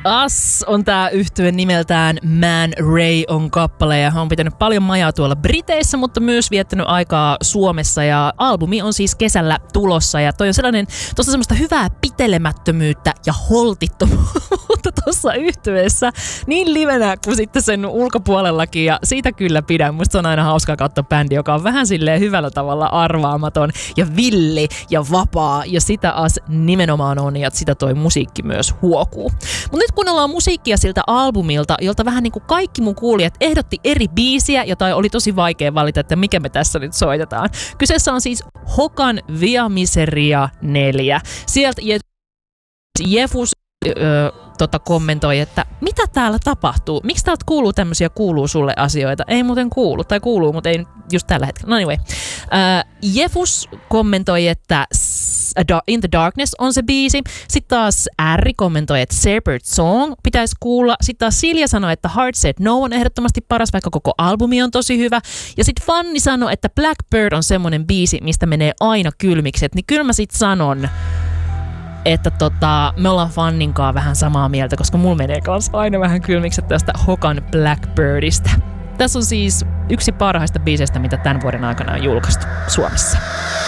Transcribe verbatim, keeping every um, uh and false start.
Us on tää yhtye nimeltään Man Ray on kappale ja hän on pitänyt paljon majaa tuolla Briteissä, mutta myös viettänyt aikaa Suomessa ja albumi on siis kesällä tulossa ja toi on sellainen tossa semmoista hyvää pitelemättömyyttä ja holtittomuutta tuossa yhtyeessä niin livenä kuin sitten sen ulkopuolellakin ja siitä kyllä pidän. Musta se on aina hauskaa katsoa bändi, joka on vähän silleen hyvällä tavalla arvaamaton ja villi ja vapaa ja sitä Us nimenomaan on ja sitä toi musiikki myös huokuu. Mutta nyt kuunnellaan musiikkia siltä albumilta, jolta vähän niin kuin kaikki mun kuulijat ehdotti eri biisiä, jota oli tosi vaikea valita, että mikä me tässä nyt soitetaan. Kyseessä on siis Hokan Via Miseria neljä. Sieltä Je- Jefus öö, tota, kommentoi, että mitä täällä tapahtuu? Miksi täältä kuuluu tämmöisiä kuuluu sulle asioita? Ei muuten kuulu, tai kuuluu, mutta ei just tällä hetkellä. No anyway. Öö, Jefus kommentoi, että In the Darkness on se biisi. Sitten taas R kommentoi, että Separate Song pitäisi kuulla. Sitten taas Silja sanoi, että Heart Said No on ehdottomasti paras, vaikka koko albumi on tosi hyvä. Ja sitten Fanni sanoi, että Blackbird on semmoinen biisi, mistä menee aina kylmikset. Niin kyllä mä sit sanon, että tota, me ollaan Fanninkaan vähän samaa mieltä, koska mulla menee kanssa aina vähän kylmikset tästä Hokan Blackbirdista. Tässä on siis yksi parhaista biiseistä, mitä tämän vuoden aikana on julkaistu Suomessa.